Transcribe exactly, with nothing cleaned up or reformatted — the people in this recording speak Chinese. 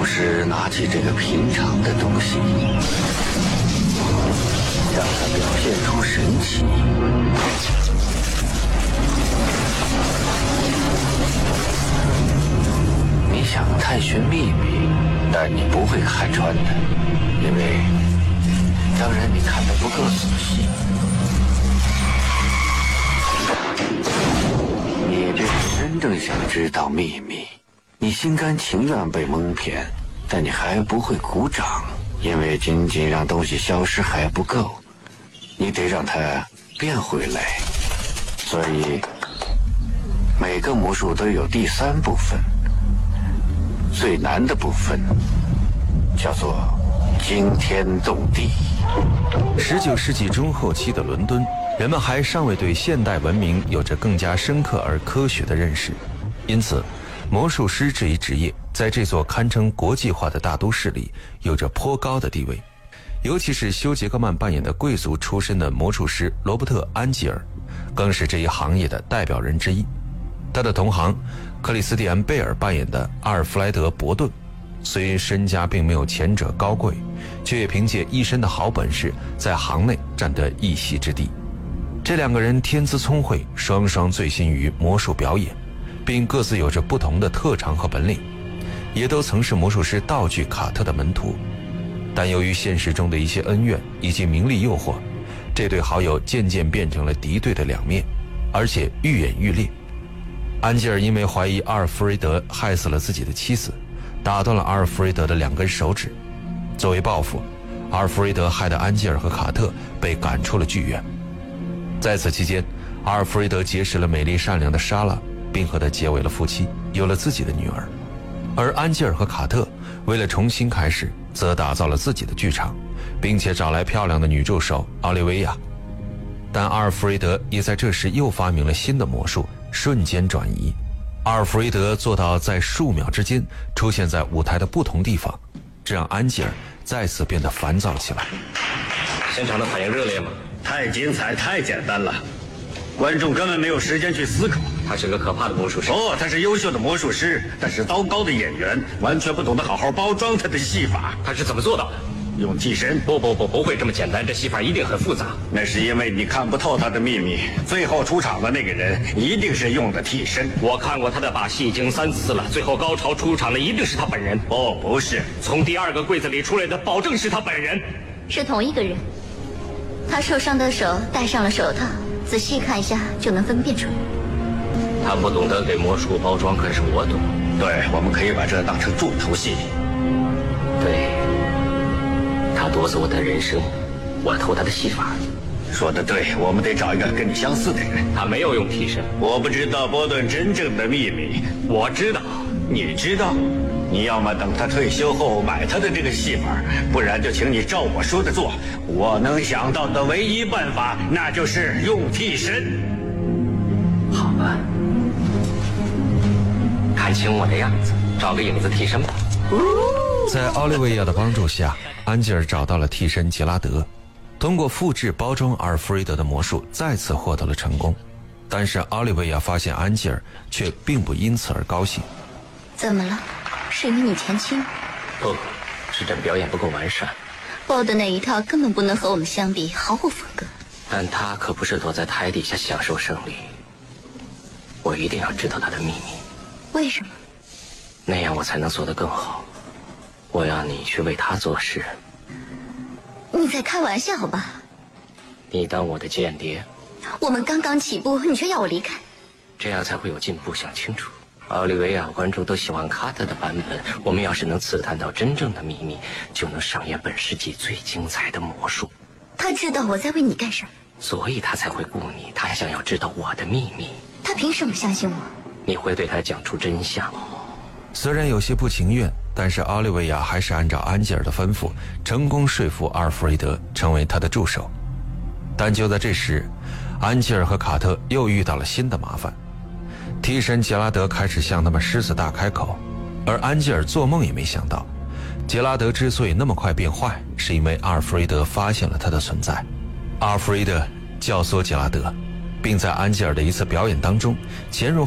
术师拿起这个平常的东西，让它表现出神奇。你想探寻秘密，但你不会看穿的，因为当然你看得不够仔细。你这是真正想知道秘密，你心甘情愿被蒙骗，但你还不会鼓掌，因为仅仅让东西消失还不够，你得让它变回来。所以每个魔术都有第三部分，最难的部分叫做惊天动地。 十九世纪中后期的伦敦，人们还尚未对现代文明有着更加深刻而科学的认识，因此魔术师这一职业在这座堪称国际化的大都市里有着颇高的地位。尤其是休·杰克曼扮演的贵族出身的魔术师罗伯特·安吉尔，更是这一行业的代表人之一。他的同行克里斯蒂安·贝尔扮演的阿尔弗莱德·伯顿，虽身家并没有前者高贵，却也凭借一身的好本事在行内占得一席之地。这两个人天资聪慧，双双醉心于魔术表演，并各自有着不同的特长和本领，也都曾是魔术师道具卡特的门徒。但由于现实中的一些恩怨以及名利诱惑，这对好友渐渐变成了敌对的两面，而且愈演愈烈。安吉尔因为怀疑阿尔弗雷德害死了自己的妻子，打断了阿尔弗雷德的两根手指。作为报复，阿尔弗雷德害得安吉尔和卡特被赶出了剧院。在此期间，阿尔弗雷德结识了美丽善良的莎拉，并和她结为了夫妻，有了自己的女儿。而安吉尔和卡特为了重新开始，则打造了自己的剧场，并且找来漂亮的女助手奥利维亚。但阿尔弗雷德也在这时又发明了新的魔术，瞬间转移。阿尔弗雷德做到在数秒之间出现在舞台的不同地方，这让安吉尔再次变得烦躁起来。 现场的反应热烈吗？ 太精彩，太简单了，观众根本没有时间去思考。 他是个可怕的魔术师。 哦，他是优秀的魔术师，但是糟糕的演员，完全不懂得好好包装他的戏法。 他是怎么做到的？ 用替身？ 不不不，不会这么简单，这戏法一定很复杂。 那是因为你看不透他的秘密。最后出场的那个人一定是用的替身。 我看过他的把戏已经三次了，最后高潮出场的一定是他本人。 哦，不是， 从第二个柜子里出来的保证是他本人。 是同一个人。他受伤的手戴上了手套，仔细看一下就能分辨出来。 他不懂得给魔术包装，可是我懂。 对，我们可以把这当成重头戏。 对，他夺走我的人生，我偷他的戏法。 说得对，我们得找一个跟你相似的人。 他没有用替身。 我不知道波顿真正的秘密。 我知道。 你知道？你要么等他退休后买他的这个戏法，不然就请你照我说的做。我能想到的唯一办法，那就是用替身。 好吧，看清我的样子，找个影子替身吧。 在奥利维亚的帮助下，安吉尔找到了替身杰拉德，通过复制包装阿尔弗雷德的魔术再次获得了成功。但是奥利维亚发现安吉尔却并不因此而高兴。 怎么了？是因为你前妻？ 不，是这表演不够完善。 鲍的那一套根本不能和我们相比，毫无风格。 但他可不是躲在台底下享受胜利。我一定要知道他的秘密。 为什么？ 那样我才能做得更好。我要你去为他做事。 你在开玩笑吧？ 你当我的间谍？ 我们刚刚起步，你却要我离开， 这样才会有进步。想清楚。奥利维亚观众都喜欢卡特的版本，我们要是能刺探到真正的秘密，就能上演本世纪最精彩的魔术。 他知道我在为你干什么， 所以他才会雇你。他还想要知道我的秘密。 他凭什么相信我？ 你会对他讲出真相。 虽然有些不情愿，但是奥利维亚还是按照安吉尔的吩咐，成功说服阿尔弗雷德成为他的助手。但就在这时，安吉尔和卡特又遇到了新的麻烦。替身杰拉德开始向他们狮子大开口，而安吉尔做梦也没想到，杰拉德之所以那么快变坏，是因为阿尔弗雷德发现了他的存在。阿尔弗雷德教唆杰拉德，并在安吉尔的一次表演当中潜入